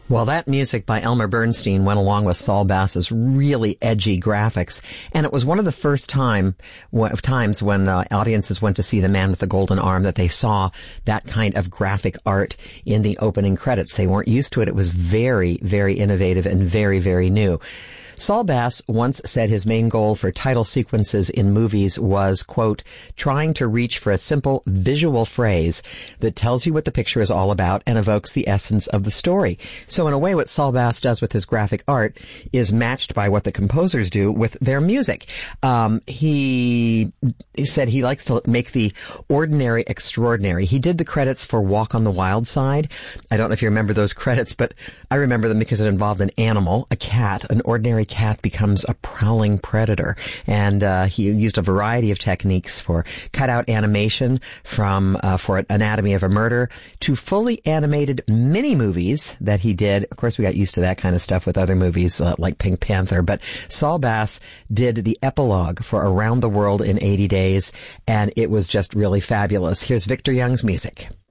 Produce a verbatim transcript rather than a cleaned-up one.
Well, that music by Elmer Bernstein went along with Saul Bass's really edgy graphics, and it was one of the first time of times when uh, audiences went to see The Man with the Golden Arm that they saw that kind of graphic art in the opening credits. They weren't used to it. It was very, very innovative and very, very new. Saul Bass once said his main goal for title sequences in movies was, quote, trying to reach for a simple visual phrase that tells you what the picture is all about and evokes the essence of the story. So in a way, what Saul Bass does with his graphic art is matched by what the composers do with their music. Um, he, he said he likes to make the ordinary extraordinary. He did the credits for Walk on the Wild Side. I don't know if you remember those credits, but I remember them because it involved an animal, a cat, an ordinary cat becomes a prowling predator. And uh, he used a variety of techniques for cutout animation from uh, for Anatomy of a Murder to fully animated mini movies that he did. Of course, we got used to that kind of stuff with other movies uh, like Pink Panther. But Saul Bass did the epilogue for Around the World in eighty days, and it was just really fabulous. Here's Victor Young's music.